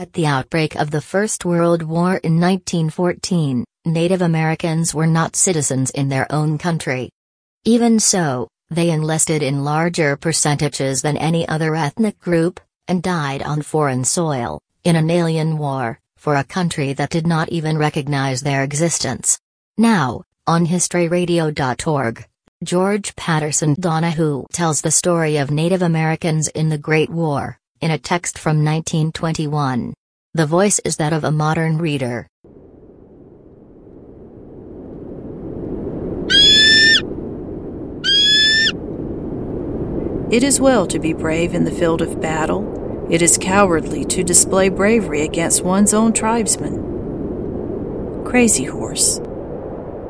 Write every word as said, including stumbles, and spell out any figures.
At the outbreak of the First World War in nineteen fourteen, Native Americans were not citizens in their own country. Even so, they enlisted in larger percentages than any other ethnic group, and died on foreign soil, in an alien war, for a country that did not even recognize their existence. Now, on history radio dot org, George Patterson Donahue tells the story of Native Americans in the Great War, in a text from nineteen twenty-one. The voice is that of a modern reader. It is well to be brave in the field of battle. It is cowardly to display bravery against one's own tribesmen. Crazy Horse.